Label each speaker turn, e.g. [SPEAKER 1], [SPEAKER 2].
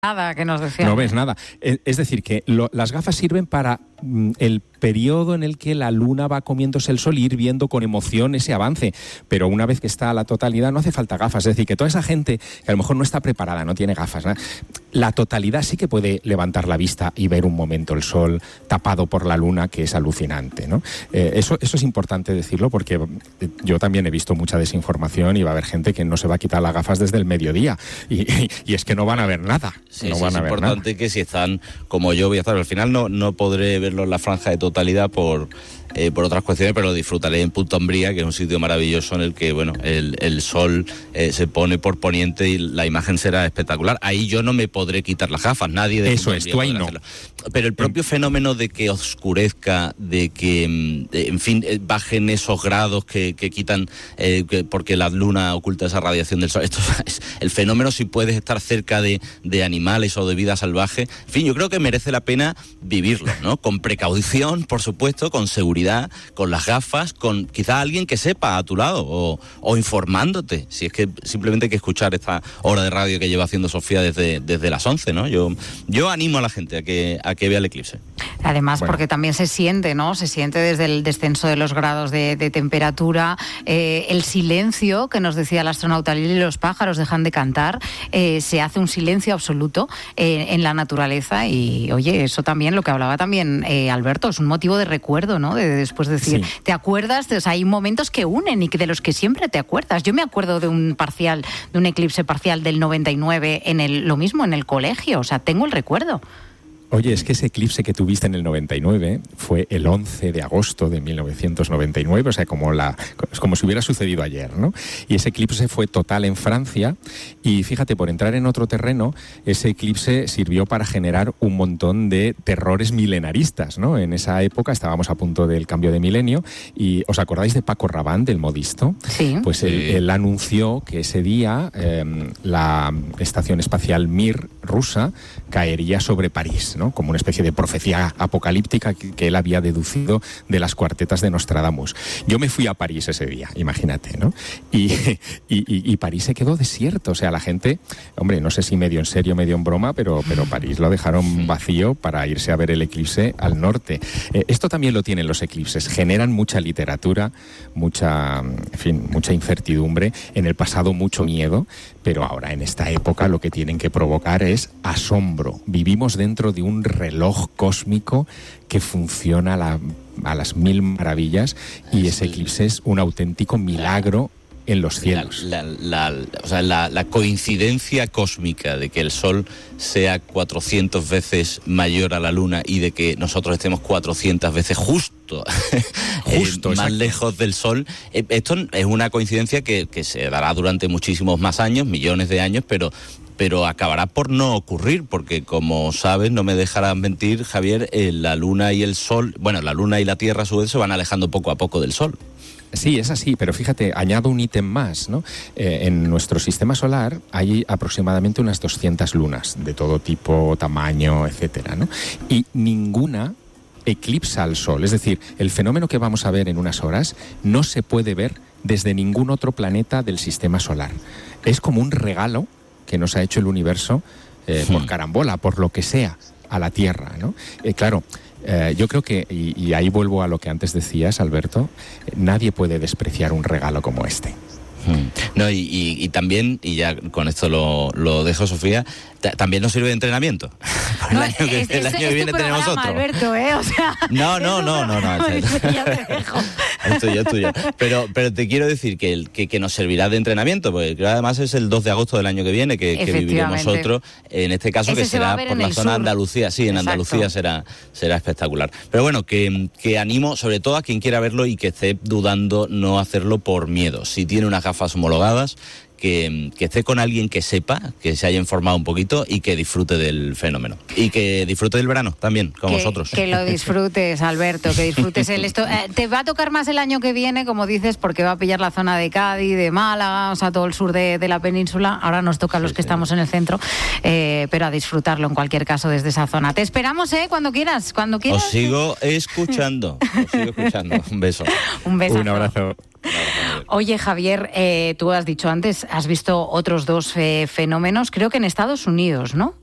[SPEAKER 1] nada, que nos decían.
[SPEAKER 2] No ves nada. Es decir, que las gafas sirven para el periodo en el que la luna va comiéndose el sol y ir viendo con emoción ese avance. Pero una vez que está a la totalidad no hace falta gafas. Es decir, que toda esa gente que a lo mejor no está preparada, no tiene gafas, ¿no? La totalidad sí que puede levantar la vista y ver un momento el sol tapado por la luna, que es alucinante, ¿no? Eso es importante decirlo, porque yo también he visto mucha desinformación y va a haber gente que no se va a quitar las gafas desde el mediodía y es que no van a ver nada.
[SPEAKER 3] Sí,
[SPEAKER 2] no
[SPEAKER 3] sí,
[SPEAKER 2] van
[SPEAKER 3] es
[SPEAKER 2] a ver
[SPEAKER 3] importante
[SPEAKER 2] nada.
[SPEAKER 3] que si están como yo voy a estar, al final no podré verlo en la franja de totalidad por otras cuestiones, pero lo disfrutaré en Punta Umbría, que es un sitio maravilloso en el que el sol se pone por poniente y la imagen será espectacular. Ahí yo no me podré quitar las gafas, nadie de
[SPEAKER 2] Eso
[SPEAKER 3] Punta
[SPEAKER 2] es,
[SPEAKER 3] Umbría
[SPEAKER 2] tú ahí
[SPEAKER 3] podrá
[SPEAKER 2] no.
[SPEAKER 3] hacerlo. Pero el propio fenómeno de que oscurezca, de que, en fin, bajen esos grados que quitan, porque la luna oculta esa radiación del sol, esto es el fenómeno, si puedes estar cerca de animales o de vida salvaje, en fin, yo creo que merece la pena vivirlo, ¿no? Con precaución, por supuesto, con seguridad, con las gafas, con quizás alguien que sepa a tu lado o informándote, si es que simplemente hay que escuchar esta hora de radio que lleva haciendo Sofía desde las 11, ¿no? Yo animo a la gente a que vea el eclipse.
[SPEAKER 1] Además, porque también se siente, ¿no? Se siente desde el descenso de los grados de temperatura, el silencio que nos decía el astronauta Lili, los pájaros dejan de cantar, se hace un silencio absoluto en la naturaleza y, oye, eso también, lo que hablaba también Alberto, es un motivo de recuerdo, ¿no? De después decir, sí. ¿Te acuerdas? O sea, hay momentos que unen y de los que siempre te acuerdas. Yo me acuerdo de un eclipse parcial del 99 lo mismo en el colegio, o sea, tengo el recuerdo.
[SPEAKER 2] Oye, es que ese eclipse que tuviste en el 99 fue el 11 de agosto de 1999, o sea, como si hubiera sucedido ayer, ¿no? Y ese eclipse fue total en Francia y fíjate, por entrar en otro terreno, ese eclipse sirvió para generar un montón de terrores milenaristas, ¿no? En esa época estábamos a punto del cambio de milenio y ¿os acordáis de Paco Rabanne, del modisto?
[SPEAKER 1] Sí.
[SPEAKER 2] Pues él anunció que ese día la estación espacial Mir rusa caería sobre París, ¿no? Como una especie de profecía apocalíptica que él había deducido de las cuartetas de Nostradamus. Yo me fui a París ese día, imagínate, ¿no? Y París se quedó desierto, o sea, la gente, hombre, no sé si medio en serio, medio en broma, pero París lo dejaron vacío para irse a ver el eclipse al norte. Esto también lo tienen los eclipses, generan mucha literatura, mucha incertidumbre, en el pasado mucho miedo, pero ahora en esta época lo que tienen que provocar es asombro. Vivimos dentro de un reloj cósmico que funciona a las mil maravillas y ese eclipse es un auténtico milagro en los cielos.
[SPEAKER 3] La coincidencia cósmica de que el Sol sea 400 veces mayor a la Luna y de que nosotros estemos 400 veces justo más lejos del Sol, esto es una coincidencia que se dará durante muchísimos más años, millones de años, pero acabará por no ocurrir, porque como sabes, no me dejarás mentir, Javier, la Luna y el Sol, bueno, la Luna y la Tierra a su vez se van alejando poco a poco del Sol.
[SPEAKER 2] Sí, es así, pero fíjate, añado un ítem más, ¿no? En nuestro sistema solar hay aproximadamente unas 200 lunas, de todo tipo, tamaño, etcétera, ¿no? Y ninguna eclipsa al Sol, es decir, el fenómeno que vamos a ver en unas horas no se puede ver desde ningún otro planeta del sistema solar. Es como un regalo que nos ha hecho el universo por carambola, por lo que sea, a la Tierra, ¿no? Claro, yo creo que, y ahí vuelvo a lo que antes decías, Alberto, nadie puede despreciar un regalo como este.
[SPEAKER 3] No, y también, y ya con esto lo dejo, Sofía, también nos sirve de entrenamiento. El año que viene tenemos otro.
[SPEAKER 1] Alberto, o sea,
[SPEAKER 3] no. Es tuyo. Pero te quiero decir que nos servirá de entrenamiento, porque además es el 2 de agosto del año que viene que viviremos otro, en este caso que será por la zona de Andalucía. Sí, en Andalucía será espectacular. Pero bueno, que animo sobre todo a quien quiera verlo y que esté dudando no hacerlo por miedo. Si tiene unas gafas homologadas, que esté con alguien que sepa, que se haya informado un poquito y que disfrute del fenómeno. Y que disfrute del verano también, con vosotros.
[SPEAKER 1] Que lo disfrutes, Alberto, que disfrutes esto. Te va a tocar más el año que viene, como dices, porque va a pillar la zona de Cádiz, de Málaga, o sea, todo el sur de la península. Ahora nos toca a los que estamos en el centro, pero a disfrutarlo en cualquier caso desde esa zona. Te esperamos, cuando quieras.
[SPEAKER 3] Os sigo escuchando. Un beso.
[SPEAKER 1] Un beso.
[SPEAKER 2] Un abrazo.
[SPEAKER 1] Oye, Javier, tú has dicho antes, has visto otros dos fenómenos, creo que en Estados Unidos, ¿no?